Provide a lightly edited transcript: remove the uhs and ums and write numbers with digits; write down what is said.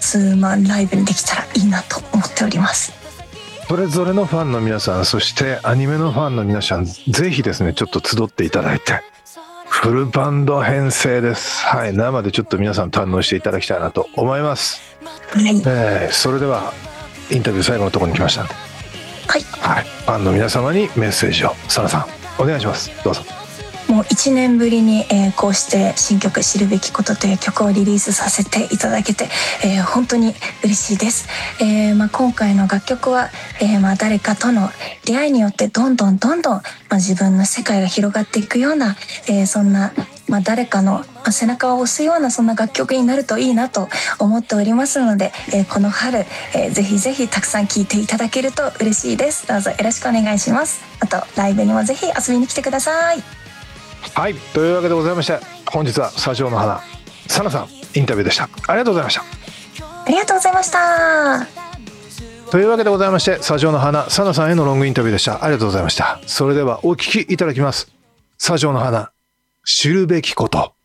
ツなライブにできたらいいなと思っております。 それぞれのファンの皆さん、そしてアニメのファンの皆さん、ぜひですねちょっと集っていただいて、フルバンド編成です。はい、生でちょっと皆さん堪能していただきたいなと思います。 はい、 それではインタビュー最後のところに来ましたんで、 はい、 はい、ファンの皆様にメッセージをサナさんお願いします。どうぞ。 もう1年ぶりに、こうして新曲知るべきことという曲をリリースさせていただけて、本当に嬉しいです。今回の楽曲は、誰かとの出会いによってどんどん、自分の世界が広がっていくような、そんな、誰かの背中を押すようなそんな楽曲になるといいなと思っておりますので、この春、ぜひぜひたくさん聴いていただけると嬉しいです。どうぞよろしくお願いします。あとライブにもぜひ遊びに来てください。 はい、というわけでございまして、本日はスタジオの花サナさんインタビューでした。ありがとうございました。 ありがとうございました。 というわけでございまして、スタジオの花サナさんへのロングインタビューでした。ありがとうございました。それではお聞きいただきます。スタジオの花知るべきこと。